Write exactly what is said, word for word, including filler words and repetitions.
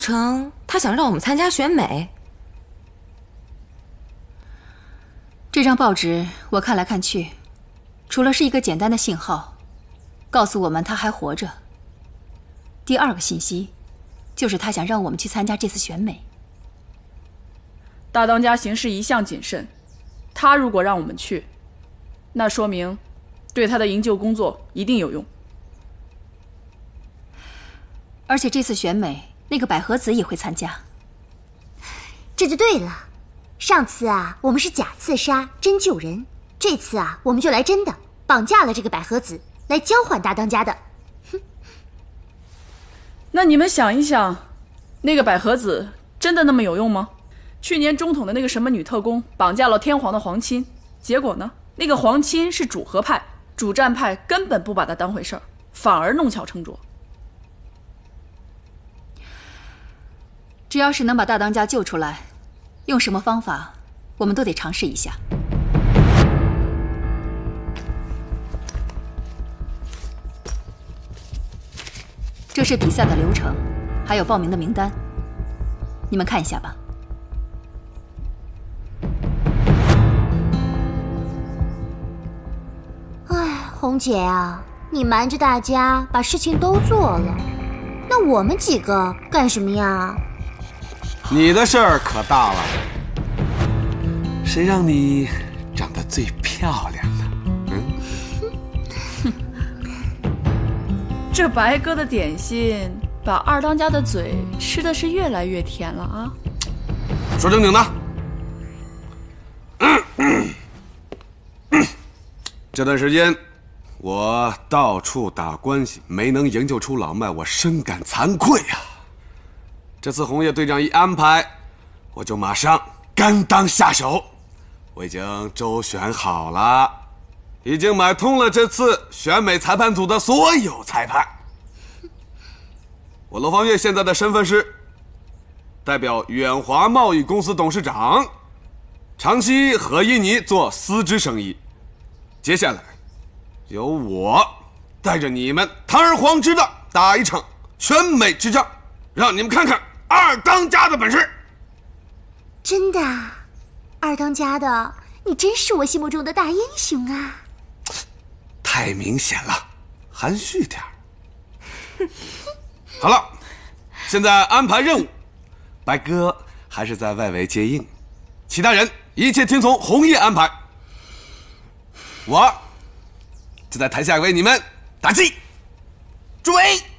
成他想让我们参加选美。 这张报纸我看来看去，除了是一个简单的信号，告诉我们他还活着。第二个信息，就是他想让我们去参加这次选美。 大当家行事一向谨慎，他如果让我们去，那说明对他的营救工作一定有用。 而且这次选美，那个百合子也会参加。 这就对了。上次啊，我们是假刺杀，真救人；这次啊，我们就来真的，绑架了这个百合子，来交换大当家的。哼。 那你们想一想，那个百合子真的那么有用吗？去年中统的那个什么女特工绑架了天皇的皇亲，结果呢，那个皇亲是主和派，主战派根本不把她当回事儿，反而弄巧成拙。 只要是能把大当家救出来，用什么方法，我们都得尝试一下。这是比赛的流程，还有报名的名单，你们看一下吧。 哎，红姐啊，你瞒着大家把事情都做了，那我们几个干什么呀？ 你的事儿可大了，谁让你长得最漂亮呢？嗯， 这白哥的点心把二当家的嘴吃的是越来越甜了啊！ 说正经的，嗯嗯嗯、这段时间我到处打关系，没能营救出老麦，我深感惭愧呀、啊。这次红叶队长一安排，我就马上甘当下手。我已经周旋好了，已经买通了这次选美裁判组的所有裁判。我罗方月现在的身份是代表远华贸易公司董事长，长期和印尼做丝织生意。接下来由我带着你们堂而皇之的打一场选美之仗，让你们看看二当家的本事。 真的，二当家的，你真是我心目中的大英雄啊！ 太明显了，含蓄点儿。好了，现在安排任务，白哥还是在外围接应，其他人一切听从红叶安排。我就在台下为你们打气。诸位，